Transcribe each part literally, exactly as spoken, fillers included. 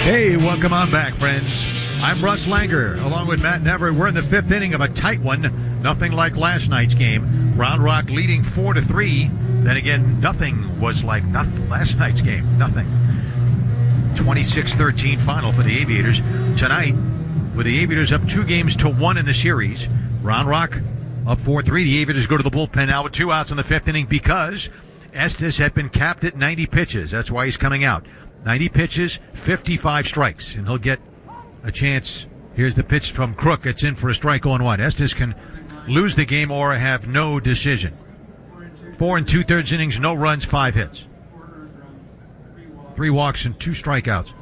Hey, welcome on back, friends. I'm Russ Langer, along with Matt Never. We're in the fifth inning of a tight one. Nothing like last night's game. Round Rock leading four to three. Then again, nothing was like nothing last night's game. Nothing. twenty-six thirteen final for the Aviators. Tonight, with the Aviators up two games to one in the series, Round Rock up four three. The Aviators go to the bullpen now with two outs in the fifth inning because Estes had been capped at ninety pitches. That's why he's coming out. ninety pitches, fifty-five strikes, and he'll get a chance. Here's the pitch from Crook. It's in for a strike oh one. Estes can lose the game or have no decision. Four and two-thirds innings, no runs, five hits. Three walks and two strikeouts.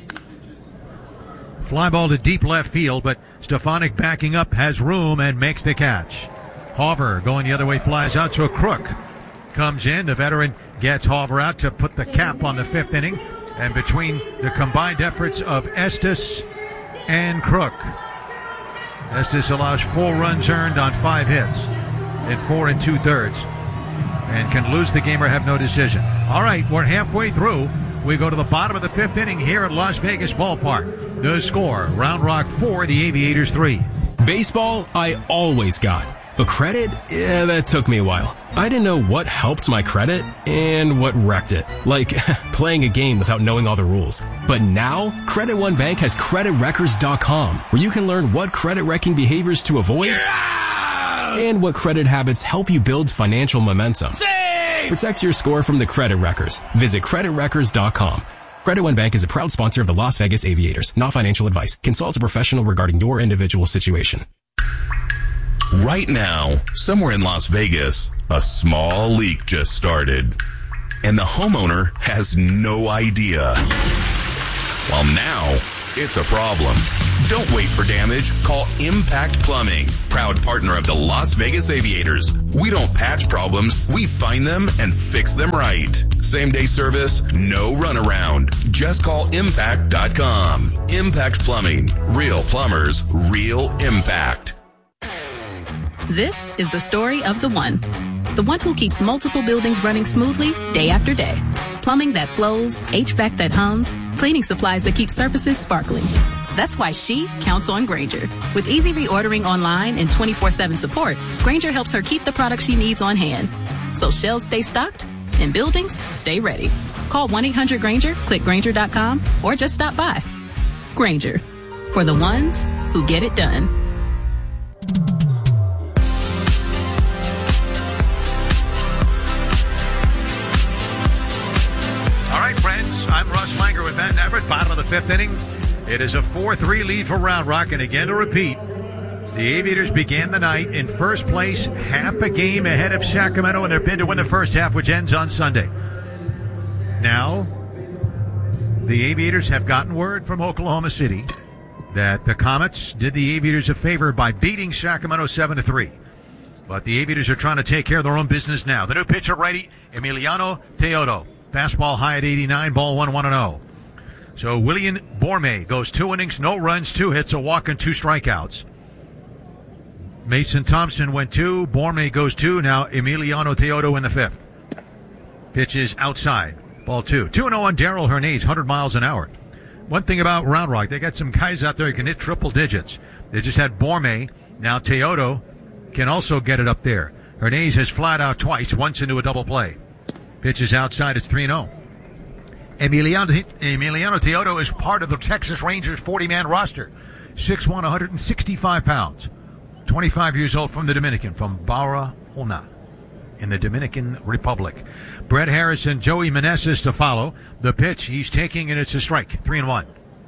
Fly ball to deep left field, but Stefanik backing up has room and makes the catch. Hauver going the other way, flies out, so Crook comes in. The veteran gets Hauver out to put the cap on the fifth inning. And between the combined efforts of Estes and Crook, Estes allows four runs earned on five hits in four and two-thirds and can lose the game or have no decision. All right, we're halfway through. We go to the bottom of the fifth inning here at Las Vegas Ballpark. The score, Round Rock four, the Aviators three. Baseball, I always got. But credit, yeah, that took me a while. I didn't know what helped my credit and what wrecked it. Like playing a game without knowing all the rules. But now, Credit One Bank has credit wreckers dot com, where you can learn what credit wrecking behaviors to avoid yeah! and what credit habits help you build financial momentum. Save! Protect your score from the credit wreckers. Visit credit wreckers dot com. Credit One Bank is a proud sponsor of the Las Vegas Aviators. Not financial advice. Consult a professional regarding your individual situation. Right now, somewhere in Las Vegas, a small leak just started, and the homeowner has no idea. Well, now, it's a problem. Don't wait for damage. Call Impact Plumbing, proud partner of the Las Vegas Aviators. We don't patch problems. We find them and fix them right. Same-day service, no runaround. Just call impact dot com. Impact Plumbing. Real plumbers, real impact. This is the story of the one. The one who keeps multiple buildings running smoothly day after day. Plumbing that flows, H V A C that hums, cleaning supplies that keep surfaces sparkling. That's why she counts on Grainger. With easy reordering online and twenty-four seven support, Grainger helps her keep the products she needs on hand. So shelves stay stocked and buildings stay ready. Call one eight hundred Grainger, click Grainger dot com, or just stop by. Grainger, for the ones who get it done. I'm Russ Langer with Matt Everett, bottom of the fifth inning. It is a four three lead for Round Rock, and again to repeat, the Aviators began the night in first place, half a game ahead of Sacramento in their bid to win the first half, which ends on Sunday. Now, the Aviators have gotten word from Oklahoma City that the Comets did the Aviators a favor by beating Sacramento seven to three. But the Aviators are trying to take care of their own business now. The new pitcher righty, Emiliano Teodo. Fastball high at eighty-nine, ball one, one and oh. So William Borme goes two innings, no runs, two hits, a walk, and two strikeouts. Mason Thompson went two, Borme goes two, now Emiliano Teodo in the fifth. Pitch is outside, ball two. two and oh on Daryl Hernandez, one hundred miles an hour. One thing about Round Rock, they got some guys out there who can hit triple digits. They just had Borme, now Teodo can also get it up there. Hernandez has flat out twice, once into a double play. Pitch is outside. It's three and oh. Emiliano, Emiliano Teodo is part of the Texas Rangers forty-man roster. six one, one hundred sixty-five pounds. twenty-five years old, from the Dominican, from Barahona in the Dominican Republic. Brett Harris and Joey Meneses to follow. The pitch he's taking, and it's a strike. three and one.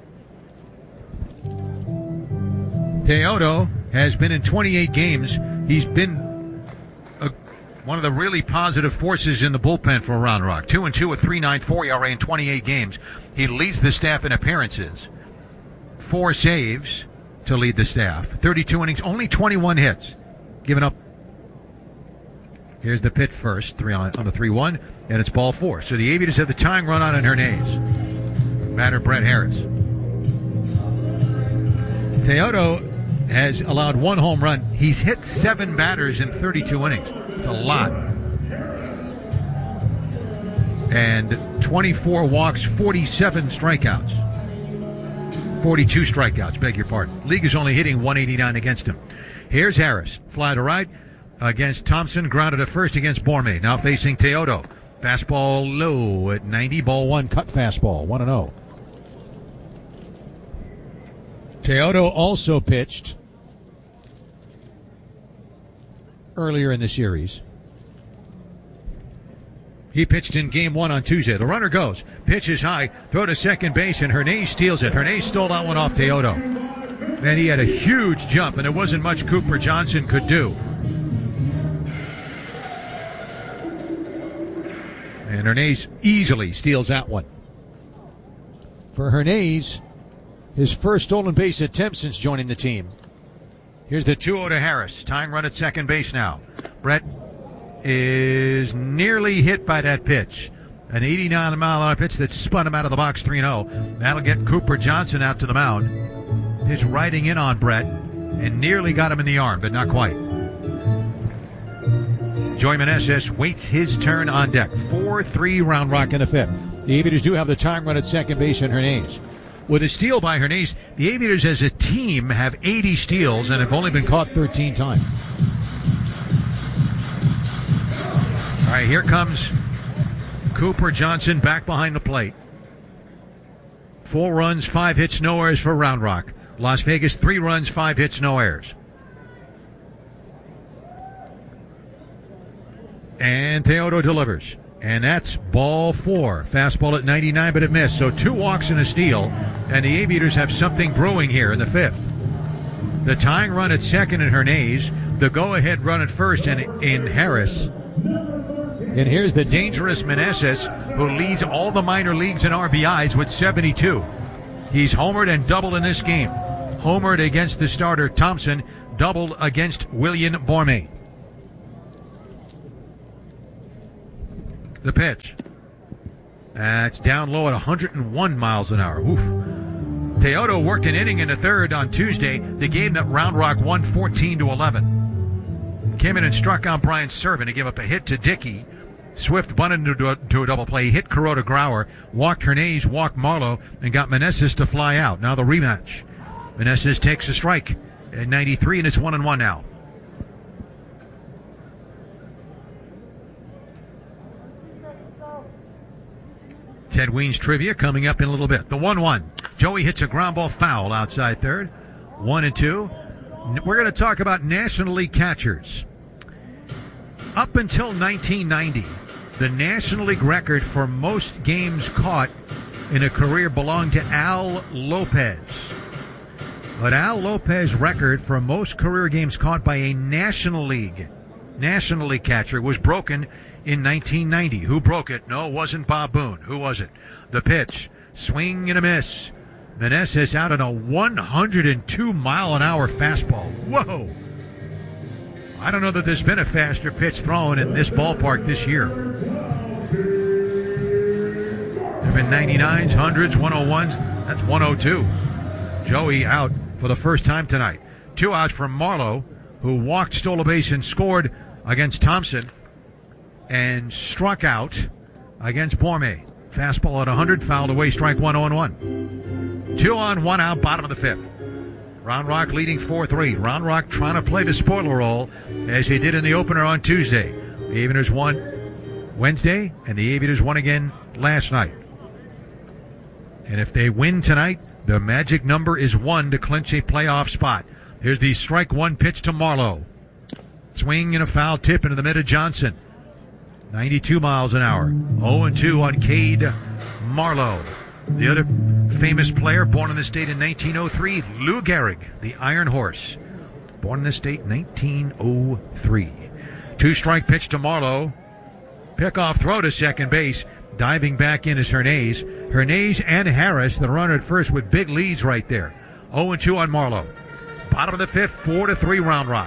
Teodo has been in twenty-eight games. He's been a one of the really positive forces in the bullpen for Round Rock. Two and two with three point nine four E R A in twenty-eight games. He leads the staff in appearances. Four saves to lead the staff. thirty-two innings, only twenty-one hits. Given up. Here's the pitch first, three on, on the three one, and it's ball four. So the Aviators have the tying run on in Hernandez. Batter Brett Harris. Teodo has allowed one home run. He's hit seven batters in thirty-two innings. It's a lot. And twenty-four walks, forty-seven strikeouts. forty-two strikeouts, beg your pardon. League is only hitting one eighty-nine against him. Here's Harris. Fly to right against Thompson. Grounded at first against Borme. Now facing Teodo. Fastball low at ninety. Ball one. Cut fastball. one and oh. Teodo also pitched earlier in the series. He pitched in game one on Tuesday. The runner goes. Pitch is high. Throw to second base, and Hernandez steals it. Hernandez stole that one off Teodo. And he had a huge jump, and there wasn't much Cooper Johnson could do. And Hernandez easily steals that one. For Hernandez, his first stolen base attempt since joining the team. Here's the two oh to Harris. Tying run at second base now. Brett is nearly hit by that pitch. An eighty-nine mile an hour pitch that spun him out of the box three and oh. That'll get Cooper Johnson out to the mound. Pitch riding in on Brett and nearly got him in the arm, but not quite. Joey Meneses waits his turn on deck. four three Round Rock in the fifth. The Aviators do have the tying run at second base and Hernandez. With a steal by Hernandez, the Aviators as a team have eighty steals and have only been caught thirteen times. All right, here comes Cooper Johnson back behind the plate. Four runs, five hits, no errors for Round Rock. Las Vegas, three runs, five hits, no errors. And Teodo delivers. And that's ball four. Fastball at ninety-nine, but it missed. So two walks and a steal. And the Aviators have something brewing here in the fifth. The tying run at second in Hernandez. The go-ahead run at first in, in Harris. And here's the dangerous Meneses, who leads all the minor leagues in R B Is with seventy-two. He's homered and doubled in this game. Homered against the starter Thompson, doubled against William Borme. The pitch. That's down low at one hundred one miles an hour. Oof. Teodo worked an inning in the third on Tuesday, the game that Round Rock won fourteen to eleven. Came in and struck out Brian Servant to give up a hit to Dickey. Swift bunted into a, to a double play, hit Kuroda Grauer, walked Hernandez, walked Marlowe, and got Meneses to fly out. Now the rematch. Meneses takes a strike at ninety-three, and it's one and one now. Ted Weens trivia coming up in a little bit. The one one. Joey hits a ground ball foul outside third. One and two. We're going to talk about National League catchers. Up until nineteen ninety, the National League record for most games caught in a career belonged to Al Lopez. But Al Lopez's record for most career games caught by a National League, National League catcher was broken in nineteen ninety. Who broke it? No, it wasn't Bob Boone. Who was it? The pitch. Swing and a miss. Meneses out on a one hundred two mile an hour fastball. Whoa! I don't know that there's been a faster pitch thrown in this ballpark this year. There have been ninety-nines, hundreds, one oh ones. That's one oh two. Joey out for the first time tonight. Two outs from Marlowe, who walked, stole a base, and scored against Thompson, and struck out against Borme. Fastball at one hundred, fouled away, strike one, oh and one. Two on, one out, bottom of the fifth. Round Rock leading four three. Round Rock trying to play the spoiler role as they did in the opener on Tuesday. The Aviators won Wednesday, and the Aviators won again last night. And if they win tonight, the magic number is one to clinch a playoff spot. Here's the strike one pitch to Marlowe. Swing and a foul tip into the mid of Johnson. ninety-two miles an hour. oh and two on Cade Marlowe. The other famous player born in the state in nineteen oh three, Lou Gehrig, the Iron Horse. Born in the state in nineteen oh three. Two-strike pitch to Marlowe. Pickoff throw to second base. Diving back in is Hernandez. Hernandez and Harris, the runner at first with big leads right there. oh and two on Marlowe. Bottom of the fifth, four to three Round Rock.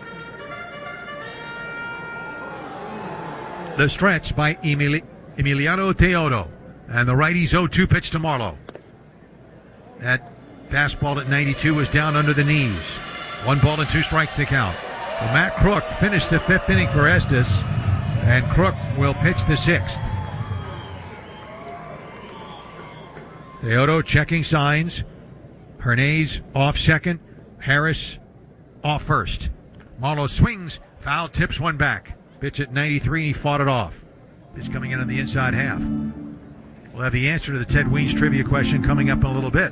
The stretch by Emili- Emiliano Teodo. And the righty's oh two pitch to Marlowe. That fastball at ninety-two was down under the knees. One ball and two strikes to count. Well, Matt Crook finished the fifth inning for Estes, and Crook will pitch the sixth. Teodo checking signs. Hernandez off second. Harris off first. Marlowe swings. Foul, tips one back. Pitch at ninety-three, and he fought it off. Pitch coming in on the inside half. We'll have the answer to the Ted Weens trivia question coming up in a little bit.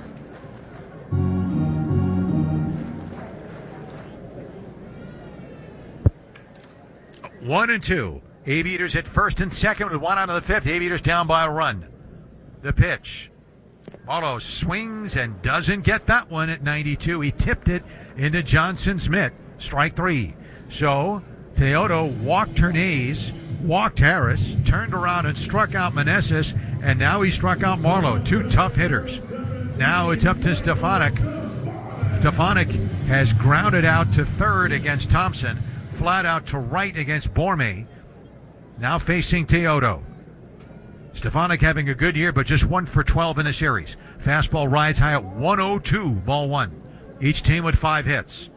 One and two. Aviators at first and second with one out of the fifth. Aviators down by a run. The pitch. Marlowe swings and doesn't get that one at ninety-two. He tipped it into Johnson's mitt. Strike three. So Teodo walked Hernandez, walked Harris, turned around and struck out Meneses, and now he struck out Marlowe. Two tough hitters. Now it's up to Stefanik. Stefanik has grounded out to third against Thompson, flat out to right against Borme. Now facing Teodo. Stefanik having a good year, but just one for twelve in the series. Fastball rides high at one oh two, ball one. Each team with five hits.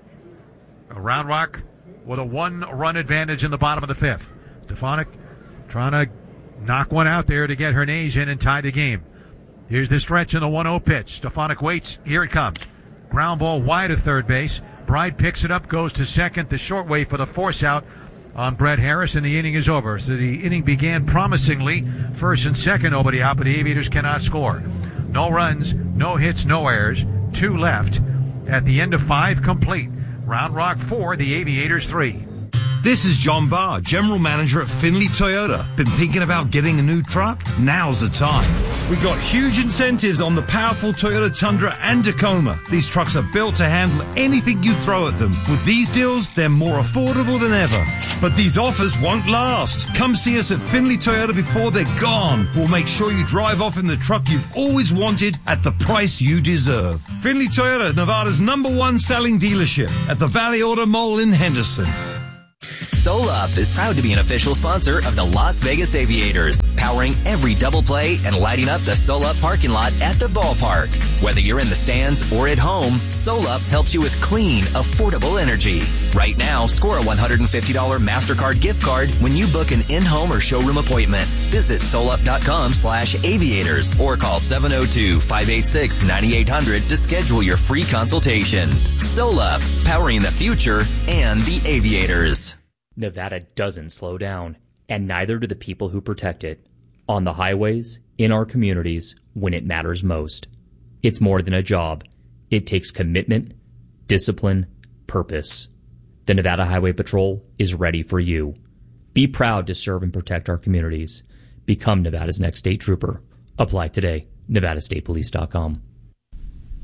Round Rock with a one-run advantage in the bottom of the fifth. Stefanik trying to knock one out there to get Hernandez in and tie the game. Here's the stretch in the one oh pitch. Stefanik waits. Here it comes. Ground ball wide of third base. Bride picks it up, goes to second. The short way for the force out on Brett Harris, and the inning is over. So the inning began promisingly. First and second, nobody out, but the Aviators cannot score. No runs, no hits, no errors. Two left. At the end of five, complete. Round Rock four, the Aviators three. This is John Barr, General Manager at Findlay Toyota. Been thinking about getting a new truck? Now's the time. We got huge incentives on the powerful Toyota Tundra and Tacoma. These trucks are built to handle anything you throw at them. With these deals, they're more affordable than ever. But these offers won't last. Come see us at Findlay Toyota before they're gone. We'll make sure you drive off in the truck you've always wanted at the price you deserve. Findlay Toyota, Nevada's number one selling dealership at the Valley Auto Mall in Henderson. SoLup is proud to be an official sponsor of the Las Vegas Aviators, powering every double play and lighting up the SoLup parking lot at the ballpark. Whether you're in the stands or at home, SoLup helps you with clean, affordable energy. Right now, score a one hundred fifty dollars MasterCard gift card when you book an in-home or showroom appointment. Visit solup.com slash aviators or call seven oh two, five eight six, nine eight hundred to schedule your free consultation. SoLup, powering the future and the Aviators. Nevada doesn't slow down, and neither do the people who protect it. On the highways, in our communities, when it matters most. It's more than a job. It takes commitment, discipline, purpose. The Nevada Highway Patrol is ready for you. Be proud to serve and protect our communities. Become Nevada's next state trooper. Apply today. nevada state police dot com.